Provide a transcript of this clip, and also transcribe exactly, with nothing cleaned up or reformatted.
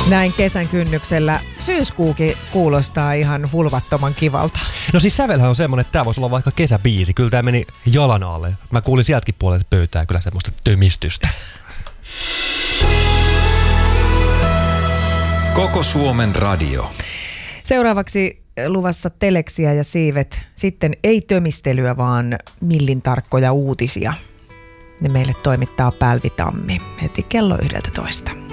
Näin kesän kynnyksellä syyskuukin kuulostaa ihan hulvattoman kivalta. No siis sävelhän on semmonen, että tää voisi olla vaikka kesäbiisi. Kyllä tää meni jalan alle. Mä kuulin sieltäkin puolelta pöytää kyllä semmoista tömistystä. Koko Suomen radio. Seuraavaksi luvassa teleksiä ja siivet. Sitten ei tömistelyä, vaan millin tarkkoja uutisia. Ne meille toimittaa Pälvi Tammi heti kello yhdeltätoista.